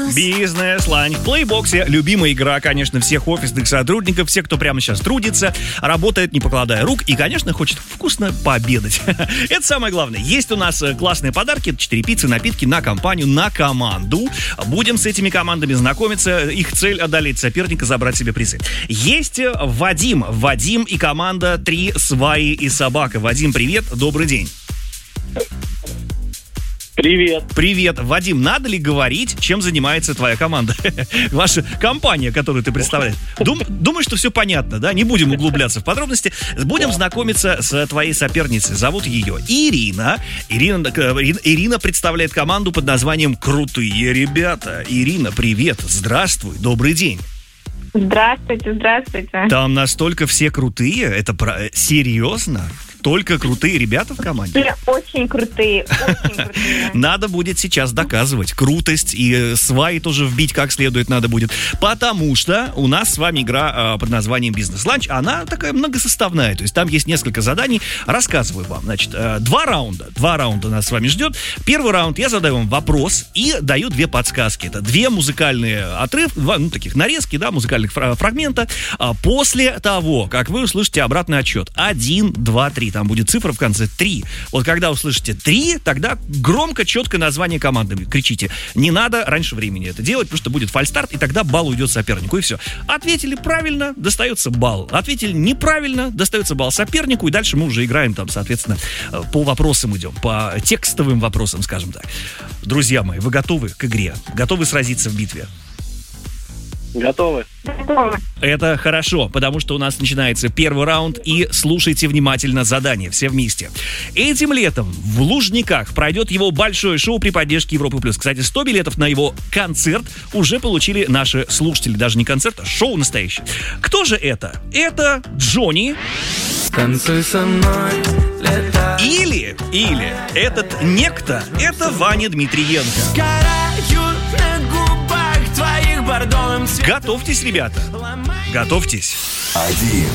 Бизнес-ланч в Плейбоксе. Любимая игра, конечно, всех офисных сотрудников, всех, кто прямо сейчас трудится, работает, не покладая рук и, конечно, хочет вкусно пообедать. Это самое главное. Есть у нас классные подарки. 4 пиццы, напитки на компанию, на команду. Будем с этими командами знакомиться. Их цель — одолеть соперника, забрать себе призы. Есть Вадим. Вадим и команда 3 сваи и собака. Вадим, привет, добрый день. Привет. Привет. Вадим, надо ли говорить, чем занимается твоя команда? Ваша компания, которую ты представляешь. Думаю, что все понятно, да? Не будем углубляться в подробности. Будем знакомиться с твоей соперницей. Зовут ее Ирина. Ирина представляет команду под названием «Крутые ребята». Ирина, привет. Здравствуй. Добрый день. Здравствуйте, здравствуйте. Там настолько все крутые? Это серьезно? Только крутые ребята в команде? Все очень крутые, очень крутые. Надо будет сейчас доказывать крутость, и сваи тоже вбить как следует надо будет. Потому что у нас с вами игра под названием «Бизнес-ланч». Она такая многосоставная, то есть там есть несколько заданий. Рассказываю вам. Значит, 2 раунда нас с вами ждет. Первый раунд — я задаю вам вопрос и даю 2 подсказки. Это 2 музыкальные отрывки, таких нарезки, да, музыкальных фрагмента. После того, как вы услышите обратный отсчет. 1, 2, 3. Там будет цифра в конце 3. Вот когда услышите 3, тогда громко, четко название команды кричите. Не надо раньше времени это делать, потому что будет фальстарт, и тогда балл уйдет сопернику, и все. Ответили правильно, достается балл. Ответили неправильно, достается балл сопернику, и дальше мы уже играем там, соответственно, по вопросам идем, по текстовым вопросам, скажем так. Друзья мои, вы готовы к игре? Готовы сразиться в битве? Готовы? Готовы. Это хорошо, потому что у нас начинается первый раунд, и слушайте внимательно задание, все вместе. Этим летом в Лужниках пройдет его большое шоу при поддержке Европы+. Кстати, 100 билетов на его концерт уже получили наши слушатели. Даже не концерт, а шоу настоящее. Кто же это? Это Джонни. Танцуй со мной, Или этот некто, это Ваня Дмитриенко. Готовьтесь, ребята. Готовьтесь. 1,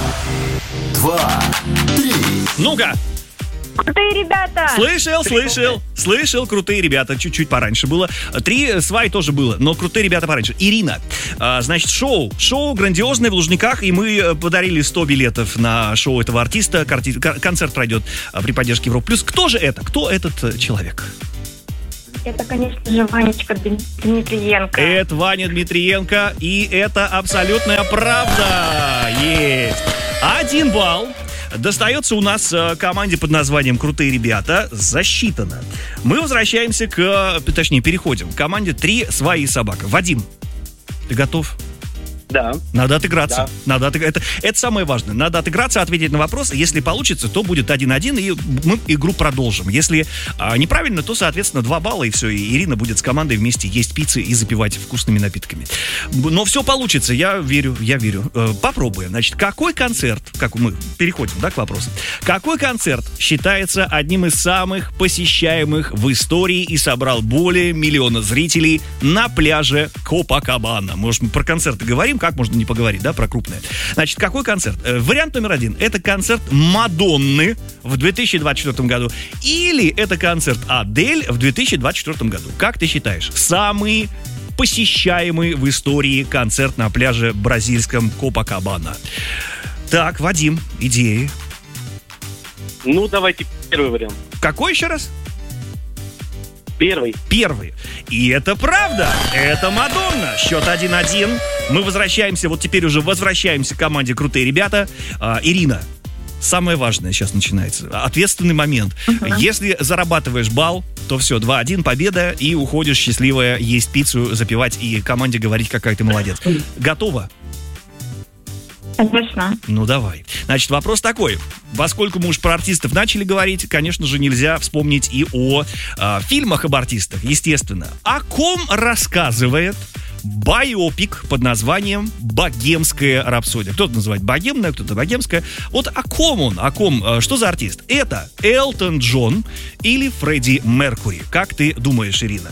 2, 3. Ну-ка. Крутые ребята. Слышал, крутые ребята. Чуть-чуть пораньше было. 3 сваи тоже было, но крутые ребята пораньше. Ирина, значит, шоу грандиозное в Лужниках, и мы подарили 100 билетов на шоу этого артиста. Концерт пройдет при поддержке Европы+. Кто же это? Кто этот человек? Это, конечно же, Ванечка Дмитриенко. Это Ваня Дмитриенко, и это абсолютная правда. Есть. 1 балл достается у нас команде под названием «Крутые ребята». Засчитано. Мы возвращаемся переходим к команде 3 сваи и собака. Вадим, ты готов? Да. Надо отыграться. Да. Это самое важное. Надо отыграться, ответить на вопрос. Если получится, то будет 1-1, и мы игру продолжим. Если неправильно, то, соответственно, 2 балла, и все. И Ирина будет с командой вместе есть пиццы и запивать вкусными напитками. Но все получится, я верю. Попробуем. Значит, какой концерт, мы переходим, да, к вопросу. Какой концерт считается одним из самых посещаемых в истории и собрал более 1 миллиона зрителей на пляже Копакабана? Может, мы про концерты говорим? Как можно не поговорить, да, про крупное? Значит, какой концерт? Вариант номер 1. Это концерт Мадонны в 2024 году. Или это концерт Адель в 2024 году. Как ты считаешь? Самый посещаемый в истории концерт на пляже бразильском Копакабана. Так, Вадим, идеи? Ну, давайте первый вариант. Какой еще раз? Первый. И это правда. Это Мадонна. Счет 1-1. Мы теперь уже возвращаемся к команде «Крутые ребята». Ирина, самое важное сейчас начинается. Ответственный момент. Если зарабатываешь балл, то все, 2-1, победа, и уходишь счастливая есть пиццу, запивать и команде говорить, какая ты молодец. Готова? Конечно. Ну, давай. Значит, вопрос такой. Поскольку мы уж про артистов начали говорить, конечно же, нельзя вспомнить и о фильмах об артистах, естественно. О ком рассказывает байопик под названием «Богемская рапсодия»? Кто-то называет богемная, кто-то богемская. Вот о ком он? Что за артист? Это Элтон Джон или Фредди Меркьюри? Как ты думаешь, Ирина?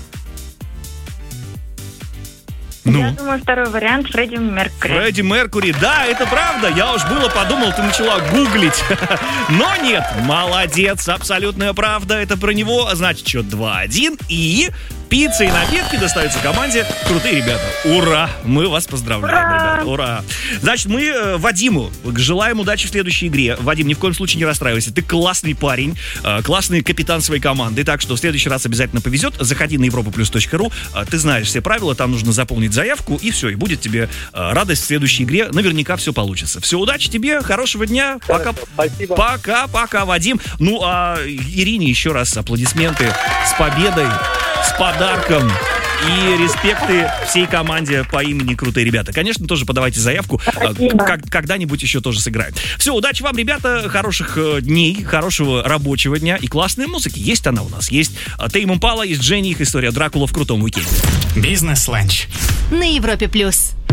Я думаю, второй вариант — Фредди Меркьюри. Фредди Меркьюри, да, это правда. Я уж было подумал, ты начала гуглить. Но нет, молодец, абсолютная правда. Это про него. Значит, счет 2-1. И Пицца и напитки достаются команде «Крутые ребята». Ура! Мы вас поздравляем, ребята. Ура! Значит, мы Вадиму желаем удачи в следующей игре. Вадим, ни в коем случае не расстраивайся. Ты классный парень, классный капитан своей команды. Так что в следующий раз обязательно повезет. Заходи на europaplus.ru. Ты знаешь все правила, там нужно заполнить заявку, и все, и будет тебе радость в следующей игре. Наверняка все получится. Все, удачи тебе, хорошего дня. Пока. Спасибо. Пока, Вадим. Ну, а Ирине еще раз аплодисменты с победой, с подарком. И респекты всей команде по имени «Крутые ребята». Конечно, тоже подавайте заявку. Когда-нибудь еще тоже сыграем. Все, удачи вам, ребята. Хороших дней, хорошего рабочего дня и классной музыки. Есть она у нас. Есть Тейм Импала, есть Дженни, их история Дракула в крутом уикенде. Бизнес-ланч на Европе+.